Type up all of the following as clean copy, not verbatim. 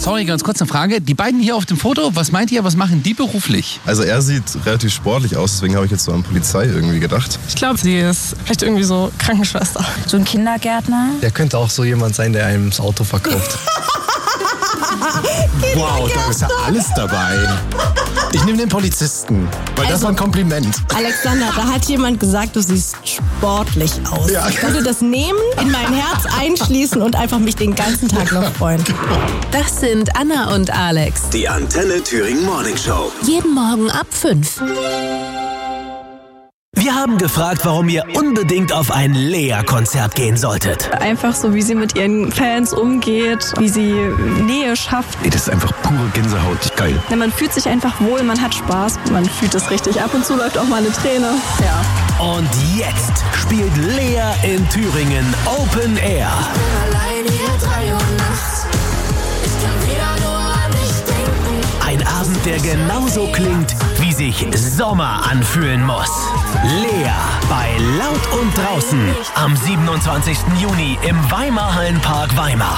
Sorry, ganz kurz eine Frage. Die beiden hier auf dem Foto, was meint ihr, was machen die beruflich? Also er sieht relativ sportlich aus, deswegen habe ich jetzt so an Polizei irgendwie gedacht. Ich glaube, sie ist vielleicht irgendwie so Krankenschwester. So ein Kindergärtner. Der könnte auch so jemand sein, der einem das Auto verkauft. Wow, da ist ja alles dabei. Ich nehme den Polizisten, weil das war ein Kompliment. Alexander, da hat jemand gesagt, du siehst sportlich aus. Ja. Ich würde das nehmen, in mein Herz einschließen und einfach mich den ganzen Tag noch freuen. Das sind Anna und Alex. Die Antenne Thüringen Morning Show. Jeden Morgen ab 5. Wir haben gefragt, warum ihr unbedingt auf ein Lea-Konzert gehen solltet. Einfach so, wie sie mit ihren Fans umgeht, wie sie Nähe schafft. Das ist einfach pure Gänsehaut. Geil. Ja, man fühlt sich einfach wohl, man hat Spaß, man fühlt es richtig. Ab und zu läuft auch mal eine Träne. Ja. Und jetzt spielt Lea in Thüringen Open Air. Ich bin allein hier 3 Uhr nachts. Ich kann wieder nur an dich denken. Ein Abend, der genauso klingt, wie sich Sommer anfühlen muss. Lea bei Laut und Draußen am 27. Juni im Weimar-Hallenpark Weimar.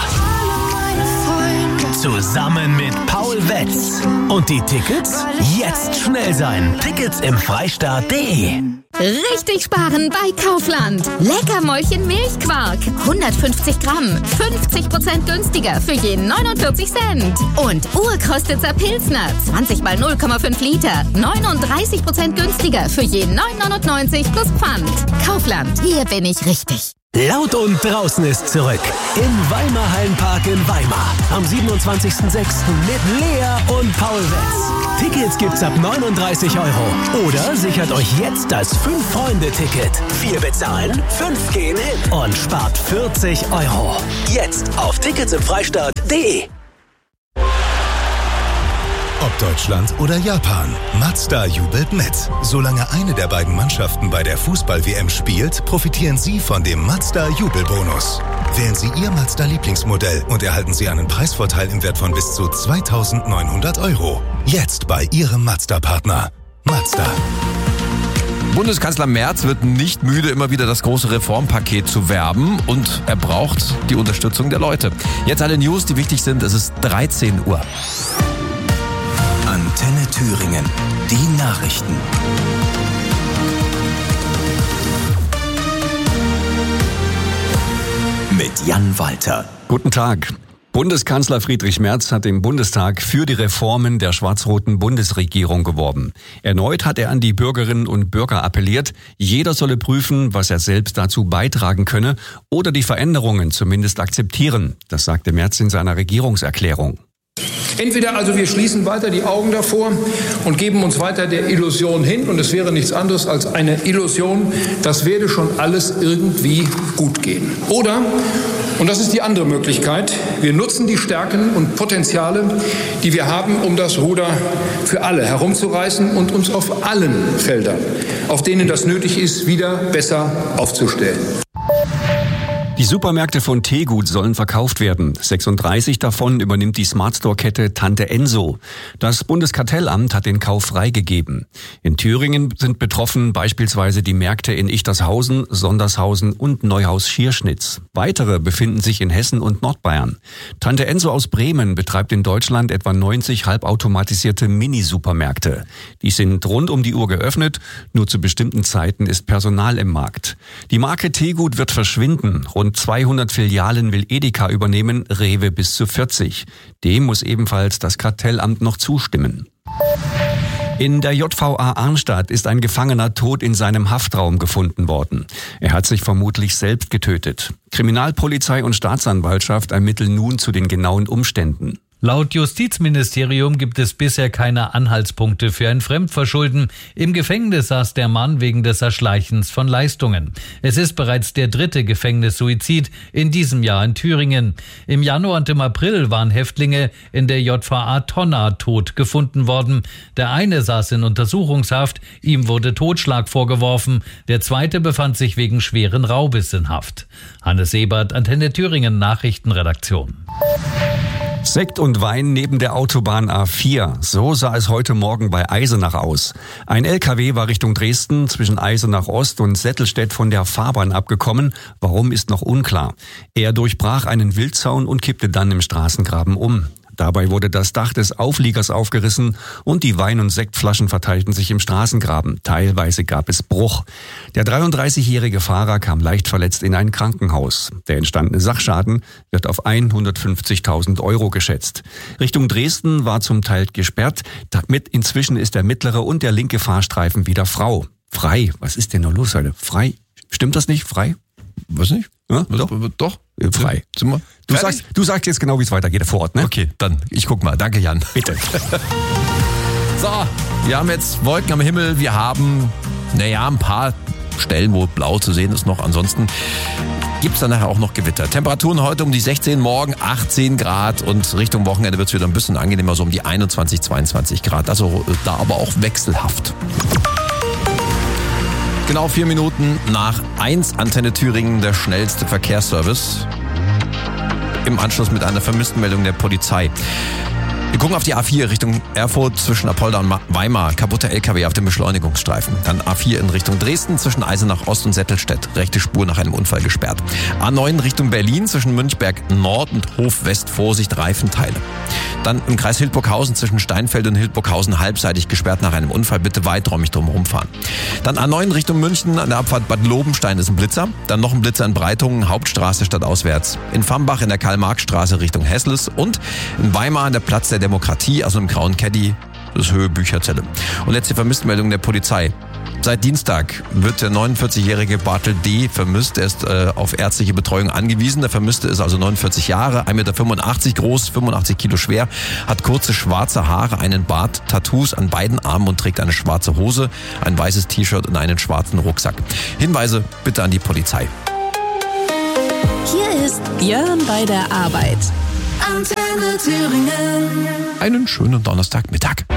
Zusammen mit Paul Wetz. Und die Tickets? Jetzt schnell sein. Tickets im Freistaat.de. Richtig sparen bei Kaufland. Leckermäulchen Milchquark. 150 Gramm. 50% günstiger für je 49 Cent. Und Urkostitzer Pilsner. 20 mal 0,5 Liter. 39% günstiger für je 9,99 plus Pfand. Kaufland. Hier bin ich richtig. Laut und Draußen ist zurück. Im Weimar-Hallenpark in Weimar. Am 27.06. mit Lea und Paul Wetz. Tickets gibt's ab 39 €. Oder sichert euch jetzt das 5-Freunde-Ticket. 4 bezahlen, 5 gehen hin und spart 40 €. Jetzt auf ticketsimfreistaat.de. Ob Deutschland oder Japan, Mazda jubelt mit. Solange eine der beiden Mannschaften bei der Fußball-WM spielt, profitieren Sie von dem Mazda-Jubelbonus. Wählen Sie Ihr Mazda-Lieblingsmodell und erhalten Sie einen Preisvorteil im Wert von bis zu 2.900 €. Jetzt bei Ihrem Mazda-Partner. Mazda. Bundeskanzler Merz wird nicht müde, immer wieder das große Reformpaket zu werben und er braucht die Unterstützung der Leute. Jetzt alle News, die wichtig sind. Es ist 13 Uhr. Antenne Thüringen. Die Nachrichten. Mit Jan Walter. Guten Tag. Bundeskanzler Friedrich Merz hat im Bundestag für die Reformen der schwarz-roten Bundesregierung geworben. Erneut hat er an die Bürgerinnen und Bürger appelliert, jeder solle prüfen, was er selbst dazu beitragen könne oder die Veränderungen zumindest akzeptieren. Das sagte Merz in seiner Regierungserklärung. Entweder also wir schließen weiter die Augen davor und geben uns weiter der Illusion hin, und es wäre nichts anderes als eine Illusion, das werde schon alles irgendwie gut gehen. Oder, und das ist die andere Möglichkeit, wir nutzen die Stärken und Potenziale, die wir haben, um das Ruder für alle herumzureißen und uns auf allen Feldern, auf denen das nötig ist, wieder besser aufzustellen. Die Supermärkte von Tegut sollen verkauft werden. 36 davon übernimmt die Smartstore-Kette Tante Enso. Das Bundeskartellamt hat den Kauf freigegeben. In Thüringen sind betroffen beispielsweise die Märkte in Ichtershausen, Sondershausen und Neuhaus-Schierschnitz. Weitere befinden sich in Hessen und Nordbayern. Tante Enso aus Bremen betreibt in Deutschland etwa 90 halbautomatisierte Mini-Supermärkte. Die sind rund um die Uhr geöffnet, nur zu bestimmten Zeiten ist Personal im Markt. Die Marke Tegut wird verschwinden. Rund 200 Filialen will Edeka übernehmen, Rewe bis zu 40. Dem muss ebenfalls das Kartellamt noch zustimmen. In der JVA Arnstadt ist ein Gefangener tot in seinem Haftraum gefunden worden. Er hat sich vermutlich selbst getötet. Kriminalpolizei und Staatsanwaltschaft ermitteln nun zu den genauen Umständen. Laut Justizministerium gibt es bisher keine Anhaltspunkte für ein Fremdverschulden. Im Gefängnis saß der Mann wegen des Erschleichens von Leistungen. Es ist bereits der 3. Gefängnissuizid in diesem Jahr in Thüringen. Im Januar und im April waren Häftlinge in der JVA Tonna tot gefunden worden. Der eine saß in Untersuchungshaft, ihm wurde Totschlag vorgeworfen. Der zweite befand sich wegen schweren Raubes in Haft. Hannes Ebert, Antenne Thüringen Nachrichtenredaktion. Sekt und Wein neben der Autobahn A4. So sah es heute Morgen bei Eisenach aus. Ein LKW war Richtung Dresden zwischen Eisenach Ost und Settelstedt von der Fahrbahn abgekommen. Warum ist noch unklar. Er durchbrach einen Wildzaun und kippte dann im Straßengraben um. Dabei wurde das Dach des Aufliegers aufgerissen und die Wein- und Sektflaschen verteilten sich im Straßengraben. Teilweise gab es Bruch. Der 33-jährige Fahrer kam leicht verletzt in ein Krankenhaus. Der entstandene Sachschaden wird auf 150.000 Euro geschätzt. Richtung Dresden war zum Teil gesperrt. Damit inzwischen ist der mittlere und der linke Fahrstreifen wieder frei. Was ist denn noch los heute? Frei? Stimmt das nicht? Frei? Was nicht? Ja, Doch. Frei. Sind wir Du sagst jetzt genau, wie es weitergeht vor Ort, ne? Okay, dann ich guck mal. Danke, Jan. Bitte. So, wir haben jetzt Wolken am Himmel. Wir haben, ein paar Stellen, wo blau zu sehen ist noch. Ansonsten gibt's dann nachher auch noch Gewitter. Temperaturen heute um die 16, morgen 18 Grad und Richtung Wochenende wird's wieder ein bisschen angenehmer, so um die 21, 22 Grad. Also da aber auch wechselhaft. Genau 4 Minuten nach 1, Antenne Thüringen, der schnellste Verkehrsservice. Im Anschluss mit einer Vermisstenmeldung der Polizei. Wir gucken auf die A4 Richtung Erfurt zwischen Apolda und Weimar. Kaputter LKW auf dem Beschleunigungsstreifen. Dann A4 in Richtung Dresden zwischen Eisenach Ost und Settelstedt. Rechte Spur nach einem Unfall gesperrt. A9 Richtung Berlin zwischen Münchberg Nord und Hof West. Vorsicht, Reifenteile. Dann im Kreis Hildburghausen zwischen Steinfeld und Hildburghausen halbseitig gesperrt nach einem Unfall. Bitte weiträumig drum rumfahren. Dann A9 Richtung München an der Abfahrt Bad Lobenstein ist ein Blitzer. Dann noch ein Blitzer in Breitungen, Hauptstraße stadtauswärts. In Fambach in der Karl-Marx-Straße Richtung Hessles und in Weimar an der Platz der Demokratie, also im grauen Caddy, das ist Höhe Bücherzelle. Und letzte Vermisstenmeldung der Polizei. Seit Dienstag wird der 49-jährige Bartel D. vermisst. Er ist auf ärztliche Betreuung angewiesen. Der Vermisste ist also 49 Jahre, 1,85 Meter groß, 85 Kilo schwer, hat kurze schwarze Haare, einen Bart, Tattoos an beiden Armen und trägt eine schwarze Hose, ein weißes T-Shirt und einen schwarzen Rucksack. Hinweise bitte an die Polizei. Hier ist Björn bei der Arbeit. Antenne Thüringen. Einen schönen Donnerstagmittag.